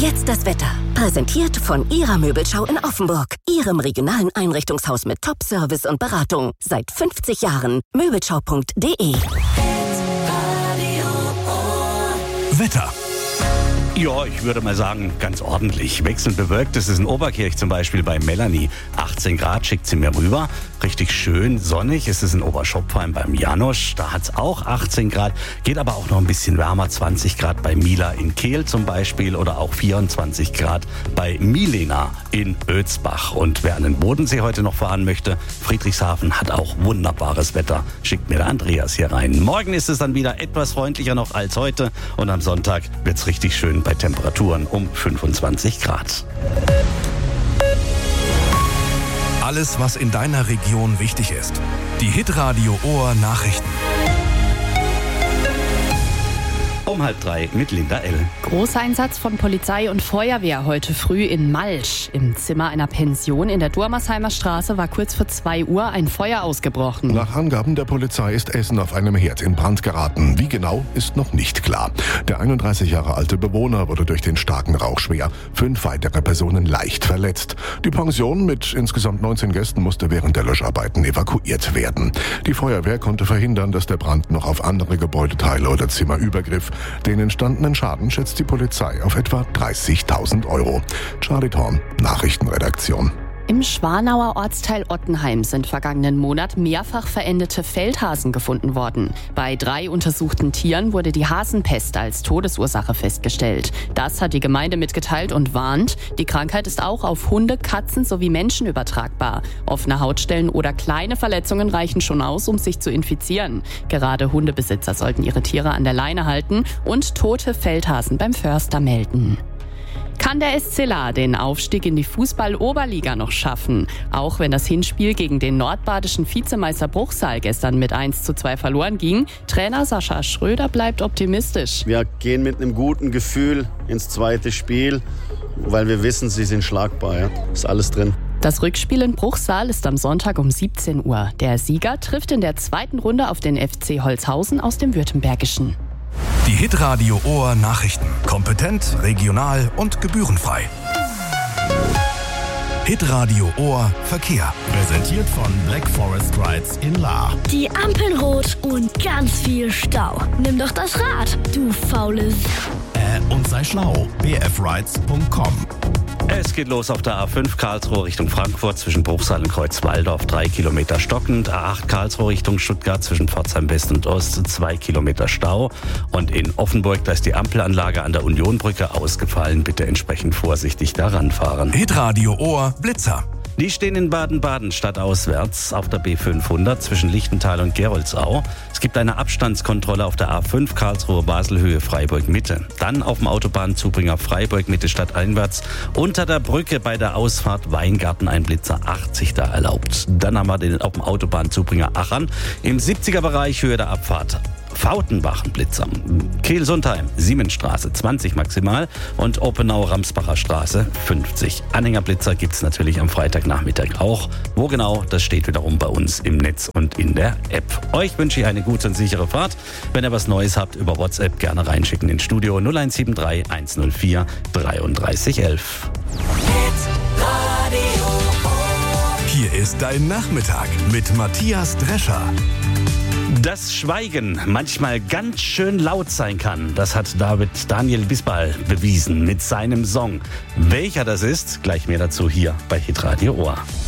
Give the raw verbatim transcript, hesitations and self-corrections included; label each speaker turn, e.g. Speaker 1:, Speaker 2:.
Speaker 1: jetzt das Wetter. Präsentiert von Ihrer Möbelschau in Offenburg. Ihrem regionalen Einrichtungshaus mit Top-Service und Beratung. Seit fünfzig Jahren. Möbelschau punkt de.
Speaker 2: Wetter.
Speaker 3: Ja, ich würde mal sagen, ganz ordentlich. Wechselnd bewölkt ist es in Oberkirch zum Beispiel bei Melanie. achtzehn Grad schickt sie mir rüber. Richtig schön sonnig ist es in Oberschopfheim beim Janosch. Da hat es auch achtzehn Grad. Geht aber auch noch ein bisschen wärmer. zwanzig Grad bei Mila in Kehl zum Beispiel. Oder auch vierundzwanzig Grad bei Milena in Ötzbach. Und wer an den Bodensee heute noch fahren möchte, Friedrichshafen hat auch wunderbares Wetter. Schickt mir der Andreas hier rein. Morgen ist es dann wieder etwas freundlicher noch als heute. Und am Sonntag wird es richtig schön bei Temperaturen um fünfundzwanzig Grad.
Speaker 2: Alles, was in deiner Region wichtig ist. Die Hitradio Ohr Nachrichten.
Speaker 3: Um halb drei mit Linda L.
Speaker 4: Großer Einsatz von Polizei und Feuerwehr heute früh in Malsch. Im Zimmer einer Pension in der Durmersheimer Straße war kurz vor zwei Uhr ein Feuer ausgebrochen.
Speaker 5: Nach Angaben der Polizei ist Essen auf einem Herd in Brand geraten. Wie genau, ist noch nicht klar. Der einunddreißig Jahre alte Bewohner wurde durch den starken Rauch schwer. Fünf weitere Personen leicht verletzt. Die Pension mit insgesamt neunzehn Gästen musste während der Löscharbeiten evakuiert werden. Die Feuerwehr konnte verhindern, dass der Brand noch auf andere Gebäudeteile oder Zimmer übergriff. Den entstandenen Schaden schätzt die Polizei auf etwa dreißigtausend Euro. Charlie Thorn, Nachrichtenredaktion.
Speaker 4: Im Schwanauer Ortsteil Ottenheim sind vergangenen Monat mehrfach verendete Feldhasen gefunden worden. Bei drei untersuchten Tieren wurde die Hasenpest als Todesursache festgestellt. Das hat die Gemeinde mitgeteilt und warnt, die Krankheit ist auch auf Hunde, Katzen sowie Menschen übertragbar. Offene Hautstellen oder kleine Verletzungen reichen schon aus, um sich zu infizieren. Gerade Hundebesitzer sollten ihre Tiere an der Leine halten und tote Feldhasen beim Förster melden. Kann der S C Lahr den Aufstieg in die Fußball-Oberliga noch schaffen? Auch wenn das Hinspiel gegen den nordbadischen Vizemeister Bruchsal gestern mit eins zu zwei verloren ging, Trainer Sascha Schröder bleibt optimistisch.
Speaker 6: Wir gehen mit einem guten Gefühl ins zweite Spiel, weil wir wissen, sie sind schlagbar. Ja? Ist alles drin.
Speaker 4: Das Rückspiel in Bruchsal ist am Sonntag um siebzehn Uhr. Der Sieger trifft in der zweiten Runde auf den F C Holzhausen aus dem Württembergischen.
Speaker 2: Die Hitradio Ohr Nachrichten. Kompetent, regional und gebührenfrei. Hitradio Ohr Verkehr.
Speaker 7: Präsentiert von Black Forest Rides in Lahr.
Speaker 8: Die Ampeln rot und ganz viel Stau. Nimm doch das Rad, du faules.
Speaker 7: Äh, und sei schlau. b f rides punkt com.
Speaker 3: Es geht los auf der A fünf Karlsruhe Richtung Frankfurt zwischen Bruchsal und Kreuzwaldorf, drei Kilometer stockend. A acht Karlsruhe Richtung Stuttgart zwischen Pforzheim West und Ost, zwei Kilometer Stau. Und in Offenburg, da ist die Ampelanlage an der Unionbrücke ausgefallen. Bitte entsprechend vorsichtig daran fahren.
Speaker 2: Hitradio Ohr Blitzer.
Speaker 3: Die stehen in Baden-Baden stadtauswärts auf der B fünfhundert zwischen Lichtental und Geroldsau. Es gibt eine Abstandskontrolle auf der A fünf Karlsruhe-Baselhöhe Freiburg-Mitte. Dann auf dem Autobahnzubringer Freiburg-Mitte stadteinwärts unter der Brücke bei der Ausfahrt Weingarten ein Blitzer achtzig da erlaubt. Dann haben wir den auf dem Autobahnzubringer Achern im siebziger Bereich Höhe der Abfahrt. Fautenbach ein Blitzer. Kehl-Sundheim, Siemensstraße zwanzig maximal und Oppenau-Ramsbacher Straße fünfzig. Anhängerblitzer gibt's natürlich am Freitagnachmittag auch. Wo genau, das steht wiederum bei uns im Netz und in der App. Euch wünsche ich eine gute und sichere Fahrt. Wenn ihr was Neues habt, über WhatsApp gerne reinschicken ins Studio null eins sieben drei eins null vier drei drei eins elf.
Speaker 2: Hier ist dein Nachmittag mit Matthias Drescher.
Speaker 3: Dass Schweigen manchmal ganz schön laut sein kann, das hat David Daniel Bisbal bewiesen mit seinem Song. Welcher das ist, gleich mehr dazu hier bei Hitradio Ohr.